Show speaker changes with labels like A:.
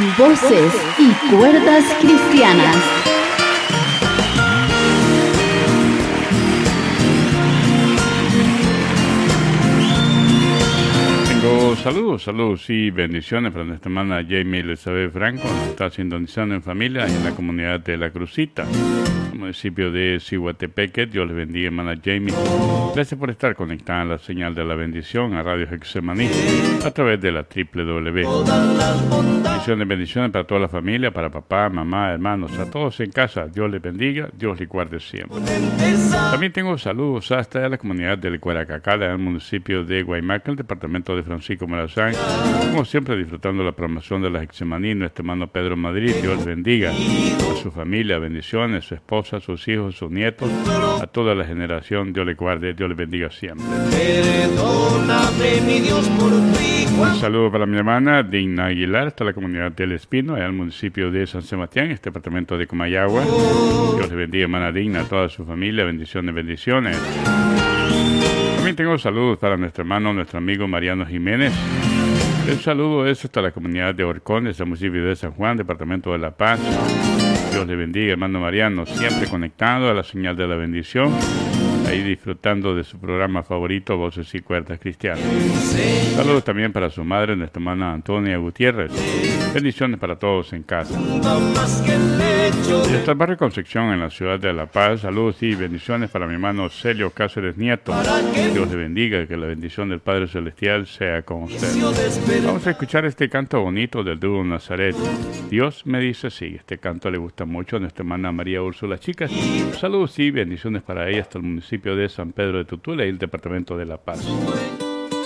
A: Voces y cuerdas cristianas.
B: Saludos y bendiciones para nuestra hermana Jamie Elizabeth Franco, nos está sintonizando en familia en la comunidad de La Crucita, municipio de Cihuatepeque. Dios les bendiga, hermana Jamie. Gracias por estar conectada a la señal de la bendición a Radio Getsemaní a través de la www. Bendiciones para toda la familia, para papá, mamá, hermanos, a todos en casa. Dios les bendiga, Dios les guarde siempre. También tengo saludos hasta la comunidad del Cueracacala, en el municipio de Guaymaca, el departamento de Francisco Morazán. Como siempre, disfrutando la programación de la Getsemaní, nuestro hermano Pedro Madrid. Dios les bendiga a su familia, bendiciones, su esposa, sus hijos, sus nietos, a toda la generación. Dios les guarde, Dios les bendiga siempre. Un saludo para mi hermana Digna Aguilar, hasta la comunidad del Espino, en el municipio de San Sebastián, este departamento de Comayagua. Dios les bendiga, hermana Digna, a toda su familia, bendiciones. También tengo saludos para nuestro hermano, nuestro amigo Mariano Jiménez. El saludo es hasta la comunidad de Horcones, el municipio de San Juan, departamento de La Paz. Dios le bendiga, hermano Mariano, siempre conectado a la señal de la bendición, ahí disfrutando de su programa favorito, Voces y Cuerdas Cristianas. Saludos también para su madre, nuestra hermana Antonia Gutiérrez. Bendiciones para todos en casa. Desde el barrio Concepción, en la ciudad de La Paz, saludos y bendiciones para mi hermano Celio Cáceres Nieto. Dios le bendiga, que la bendición del Padre Celestial sea con usted. Vamos a escuchar este canto bonito del dúo Nazaret. Dios me dice sí. Este canto le gusta mucho a nuestra hermana María Úrsula Chicas. Saludos y bendiciones para ella hasta el municipio de San Pedro de Tutula y el departamento de La Paz.